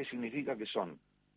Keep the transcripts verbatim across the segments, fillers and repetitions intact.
¿Qué significa? Que son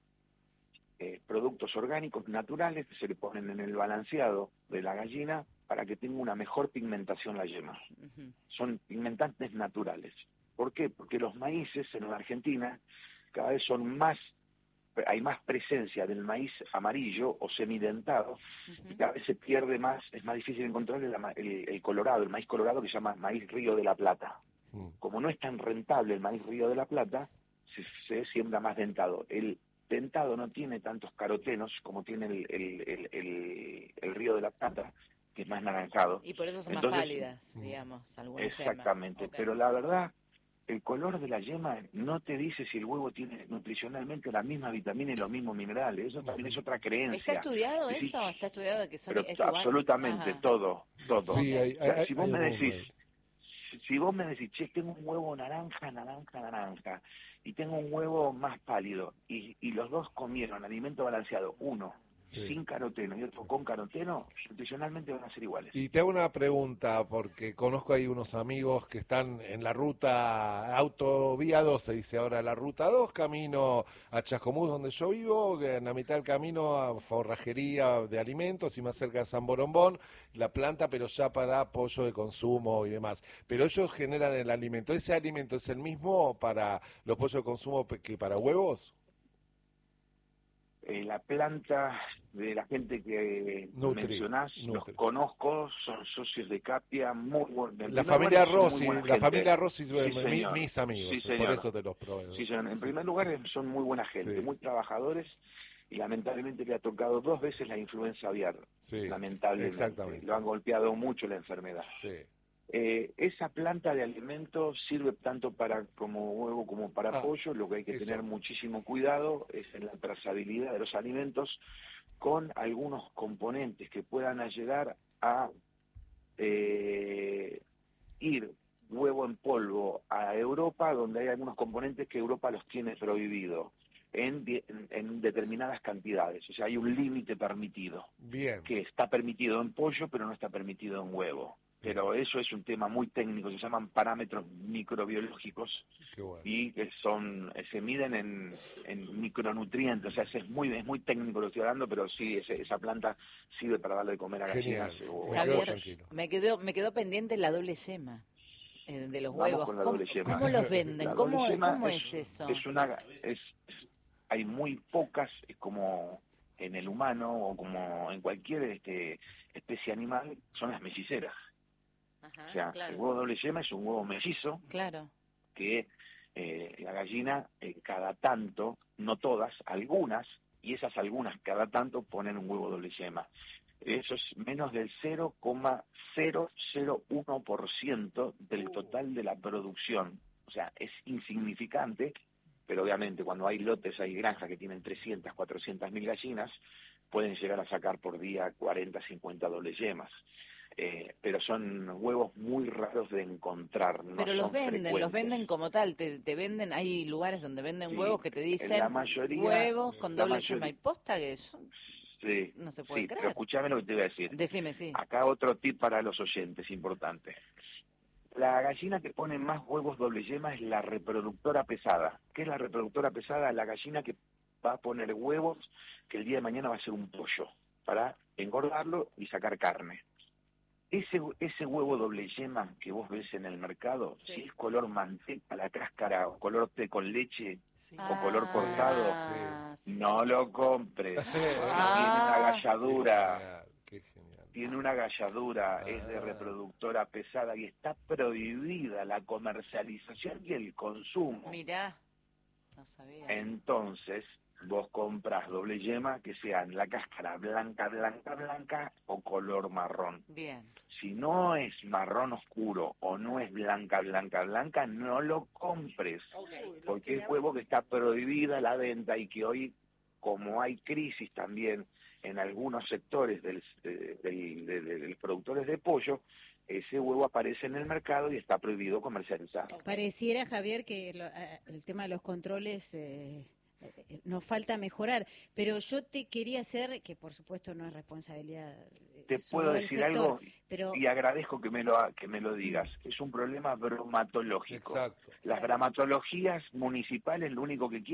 eh, productos orgánicos naturales que se le ponen en el balanceado de la gallina para que tenga una mejor pigmentación la yema. Uh-huh. Son pigmentantes naturales. ¿Por qué? Porque los maíces en la Argentina cada vez son más, hay más presencia del maíz amarillo o semidentado, uh-huh. y cada vez se pierde más, es más difícil encontrar el, el, el colorado, el maíz colorado que se llama maíz Río de la Plata. Uh-huh. Como no es tan rentable el maíz Río de la Plata, se, se siembra más dentado. El dentado no tiene tantos carotenos como tiene el, el, el, el, el Río de la Plata, que es más naranjado. Y por eso son Entonces, más pálidas, digamos, algunas exactamente, okay. Pero la verdad, el color de la yema no te dice si el huevo tiene nutricionalmente la misma vitamina y los mismos minerales. Eso también es otra creencia. ¿Está estudiado es eso? Decir, ¿Está estudiado que son, pero es igual? Absolutamente, Ajá. todo, todo. Sí, hay, hay, o sea, si vos hay me decís, si, si vos me decís, che, tengo un huevo naranja, naranja, naranja, y tengo un huevo más pálido, y, y los dos comieron alimento balanceado, uno sí. sin caroteno y otro sí. con caroteno, nutricionalmente van a ser iguales. Y te hago una pregunta, porque conozco ahí unos amigos que están en la ruta autovía dos, se dice ahora la ruta dos, camino a Chascomús, donde yo vivo, en la mitad del camino a forrajería de alimentos y más cerca de San Borombón, la planta, pero ya para pollo de consumo y demás. Pero ellos generan el alimento. ¿Ese alimento es el mismo para los pollos de consumo que para huevos? Eh, la planta de la gente que Nutri, mencionás, Nutri. Los conozco, son socios de Capia, muy buenos. La familia Rossi, la gente. familia Rossi, sí, mi, mis amigos, sí, por eso te los proveo. Sí, señor. En sí. primer lugar, son muy buena gente, sí. muy trabajadores, y lamentablemente le ha tocado dos veces la influenza aviar, sí, lamentablemente. Exactamente. Lo han golpeado mucho la enfermedad. Sí. Eh, esa planta de alimentos sirve tanto para como huevo como para ah, pollo. Lo que hay que eso. tener muchísimo cuidado es en la trazabilidad de los alimentos con algunos componentes que puedan ayudar a eh, ir huevo en polvo a Europa, donde hay algunos componentes que Europa los tiene prohibido en, en, en determinadas cantidades. O sea, hay un límite permitido. Bien. Que está permitido en pollo, pero no está permitido en huevo. Pero eso es un tema muy técnico, se llaman parámetros microbiológicos. Qué bueno. Y que son se miden en, en micronutrientes, o sea, es muy es muy técnico lo que estoy hablando, pero sí, ese, esa planta sirve para darle de comer a gallinas. O, Javier, me quedó, me quedó pendiente la doble yema eh, de los Vamos huevos. Con la ¿Cómo, doble yema. ¿Cómo los venden? ¿Cómo, ¿cómo es, es eso? Es una, es, hay muy pocas, es como en el humano o como en cualquier este, especie animal, son las melliceras. Ajá, o sea, claro. el huevo doble yema es un huevo mellizo, claro. que eh, la gallina eh, cada tanto, no todas, algunas, y esas algunas cada tanto ponen un huevo doble yema. Eso es menos del cero coma cero cero uno por ciento del total de la producción. O sea, es insignificante, pero obviamente cuando hay lotes, hay granjas que tienen trescientas, cuatrocientas mil gallinas, pueden llegar a sacar por día cuarenta, cincuenta doble yemas. Eh, pero son huevos muy raros de encontrar. No pero los son venden, frecuentes. los venden como tal, te, te venden, hay lugares donde venden sí, huevos que te dicen la mayoría, huevos con doble mayoría, yema y posta, que son, sí, no se puede sí, creer. Pero escúchame lo que te voy a decir. Decime, sí. Acá otro tip para los oyentes, importante. La gallina que pone más huevos doble yema es la reproductora pesada. ¿Qué es la reproductora pesada? La gallina que va a poner huevos que el día de mañana va a ser un pollo, para engordarlo y sacar carne. Ese, ese huevo doble yema que vos ves en el mercado, sí. si es color manteca, la cáscara, o color té con leche, sí. o ah, color cortado, sí. no lo compres. Ah, tiene una galladura. Qué genial. Tiene una galladura, ah. es de reproductora pesada y está prohibida la comercialización y el consumo. Mirá, no sabía. Entonces, vos compras doble yema que sean la cáscara blanca, blanca, blanca o color marrón. Bien. Si no es marrón oscuro o no es blanca, blanca, blanca, no lo compres. Okay. Porque es huevo que está prohibida la venta y que hoy, como hay crisis también en algunos sectores del, del, del, del, de los productores de pollo, ese huevo aparece en el mercado y está prohibido comercializar. Pareciera, Javier, que lo, el tema de los controles... Eh... nos falta mejorar, pero yo te quería hacer, que por supuesto no es responsabilidad te puedo decir sector, algo pero... y agradezco que me lo que me lo digas, mm. es un problema bromatológico. Exacto. Las bromatologías municipales lo único que quieren